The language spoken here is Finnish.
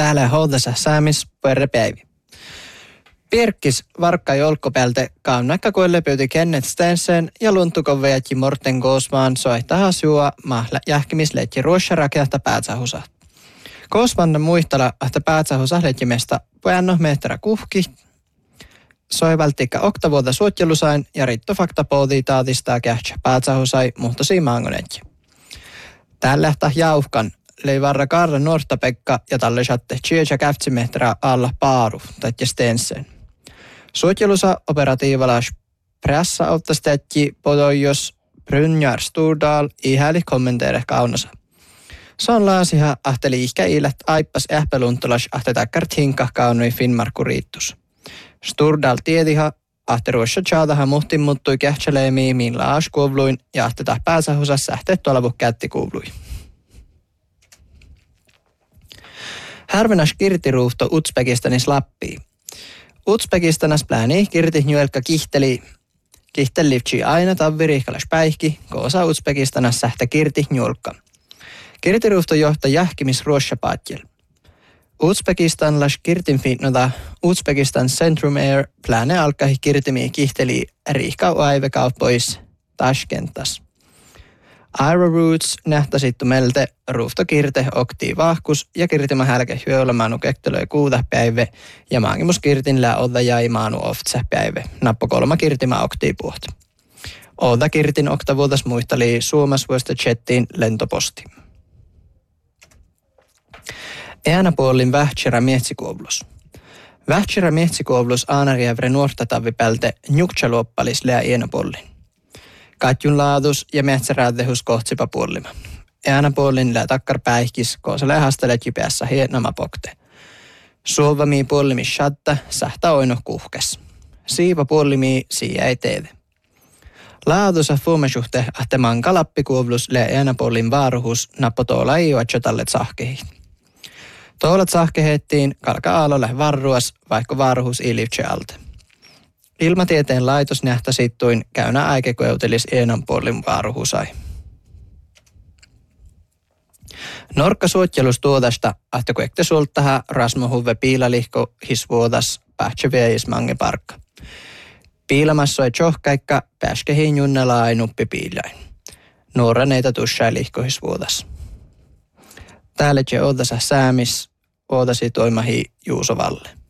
Täällä houdassa saamis päivi. Pirkkis varkka jolkkopäältä kaunakka kuelle pyyti Kenneth Stensen ja luntukovejakin Morten Gåsman soittaa sua mahla jähkimisleikki ruossarakeahta päätsähusa. Gåsman muistella, että päätsähusa leikimesta pujanno mehtärä kuhki. Soivaltikka oktavuota suotjelusain ja rittofakta pohdii taatistaa kähtsä päätsähusai muhtosi maangonetki. Täällä lähtää jauhkan. Leivarra Karra Nortapekka ja talle satte Chiesa käftsimehterä alla paaru tätje Stensen. Suotjelusa operatiivalas pressa auttastetti podojos Brynjar Stordal ihäli kommenteere kaunasa. Son laasiha ahteli ihkä ilät aippas ähpeluntulas ahtetakkart hinka kaunui Finnmarku riittus. Stordal tiediha ahteruossa tjaadaha muhtin muuttui kähtseleemiin miin laas kuovluin ja ahteta pääsähusassa ähteet tuolavu kätti kuuvluin. Härvenäs kirtiruuhto Uzbekistanis Lappii. Uzbekistanas plääni kirti njuelka kihtellivtsi aina tavvirihkalas päihki, koosa Uzbekistanas sähtä kirti njulka. Kirtiruuhto johta jähkimis ruossapatjel. Uzbekistanlas kirtin finnota Uzbekistan Centrum Air plääne alkahi kirtimi kihteli riihkau aivekau pois Tashkentas. Aeroroots nähtäsittu melte ruufto kirte oktii vahkus ja kirtimä hälke hyölämaanu kektelöi kuuta päivä ja maagimus kirtin lää odda jäi maanu oftse päivä. Nappo kolma kirtimä oktii puht. Odda kirtin oktavuotas muistali Suomas vuosta chattiin lentoposti. Äänäpuolin vähtsärä miehtsikuovlus. Vähtsärä miehtsikuovlus aanariävre nuortatavi pälte njuktsalooppalis lää ienäpuolin. Katjun laadus ja metsärädehus kohtsipa puolima. Äänäpuolin lää takkar päihkis, koosale hastelet jipeässä hienama pokte. Suovamii puolimi shatta, sähtä oino kuhkes. Siiva puolimi siia ei teede. Laadusa fuumesuhte ahte mankalappikuovlus lää äänäpuolin vaaruhus nappo tuolla ei oatsotallet sahkehi. Tuolat sahkehettiin kalka aalolle varruas, vaikka vaaruhus ilivtse alte. Ilmatieteen laitos nähtäsittuin käynä aikekeutelis enanpuolin vaaruhusai. Norkka suotjelus tuotasta, että kuekte sultaha rasmohuve piilalihko hisvuotas pähtseveis mange parkka. Piilamassoi tjohkaikka pääskehin junnelai nuppi piilain. Nuora neitä tussai lihko hisvuotas. Täällä je oodasa säämis, oodasi toimahi Juuso Valle.